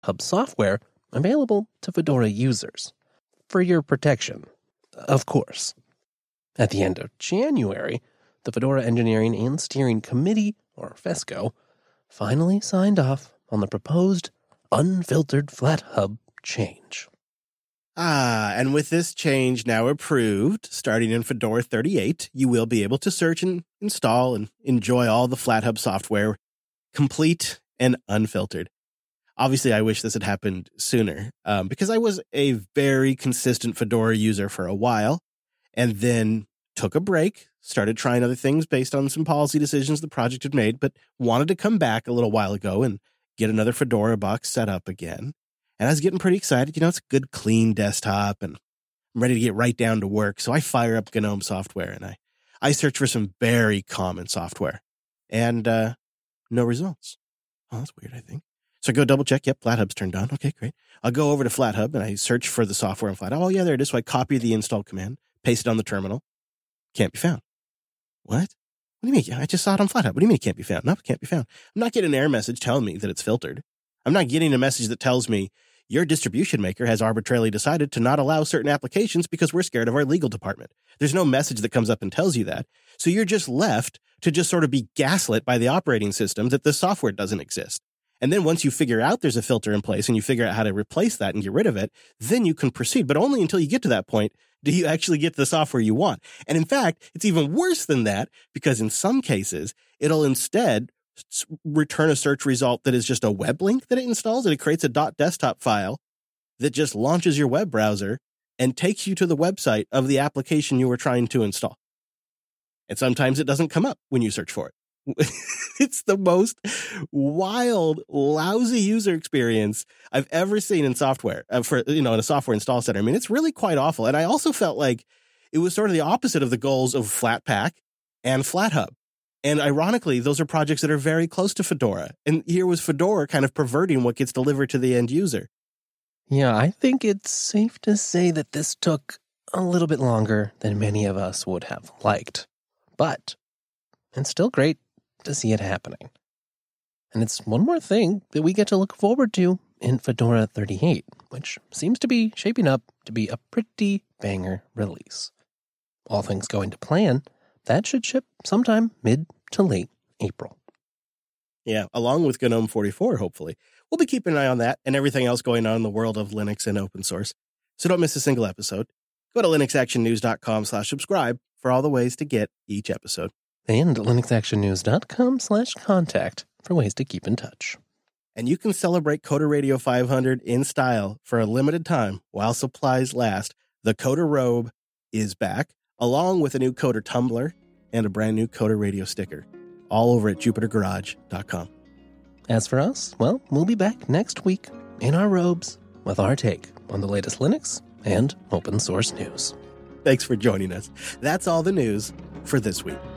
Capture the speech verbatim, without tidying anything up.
FlatHub software available to Fedora users. For your protection, of course. At the end of January, the Fedora Engineering and Steering Committee, or FESCO, finally signed off on the proposed unfiltered FlatHub change. Ah, and with this change now approved, starting in Fedora thirty-eight, you will be able to search and install and enjoy all the FlatHub software, complete and unfiltered. Obviously, I wish this had happened sooner, um, because I was a very consistent Fedora user for a while, and then took a break, started trying other things based on some policy decisions the project had made, but wanted to come back a little while ago and get another Fedora box set up again. And I was getting pretty excited. You know, it's a good, clean desktop, and I'm ready to get right down to work. So I fire up GNOME software, and I, I search for some very common software, and uh, no results. Oh, that's weird, I think. So I go double check. Yep, FlatHub's turned on. Okay, great. I'll go over to FlatHub, and I search for the software in FlatHub. Oh, yeah, there it is. So I copy the install command, paste it on the terminal. Can't be found. What? What do you mean? I just saw it on FlatHub. What do you mean it can't be found? No, it can't be found. I'm not getting an error message telling me that it's filtered. I'm not getting a message that tells me your distribution maker has arbitrarily decided to not allow certain applications because we're scared of our legal department. There's no message that comes up and tells you that. So you're just left to just sort of be gaslit by the operating system that the software doesn't exist. And then once you figure out there's a filter in place and you figure out how to replace that and get rid of it, then you can proceed. But only until you get to that point do you actually get the software you want. And in fact, it's even worse than that, because in some cases, it'll instead return a search result that is just a web link that it installs, and it creates a .desktop file that just launches your web browser and takes you to the website of the application you were trying to install. And sometimes it doesn't come up when you search for it. It's the most wild, lousy user experience I've ever seen in software uh, for, you know, in a software install center. I mean, it's really quite awful. And I also felt like it was sort of the opposite of the goals of Flatpak and FlatHub. And ironically, those are projects that are very close to Fedora. And here was Fedora kind of perverting what gets delivered to the end user. Yeah, I think it's safe to say that this took a little bit longer than many of us would have liked. But it's still great to see it happening. And it's one more thing that we get to look forward to in Fedora thirty-eight, which seems to be shaping up to be a pretty banger release. All things going to plan, that should ship sometime mid to late April. Yeah, along with GNOME forty-four, hopefully. We'll be keeping an eye on that and everything else going on in the world of Linux and open source. So don't miss a single episode. Go to linuxactionnews.com slash subscribe for all the ways to get each episode. And linuxactionnews.com slash contact for ways to keep in touch. And you can celebrate Coder Radio five hundred in style for a limited time while supplies last. The Coder Robe is back, along with a new Coder Tumbler and a brand new Coder Radio sticker, all over at jupiter garage dot com. As for us, well, we'll be back next week in our robes with our take on the latest Linux and open source news. Thanks for joining us. That's all the news for this week.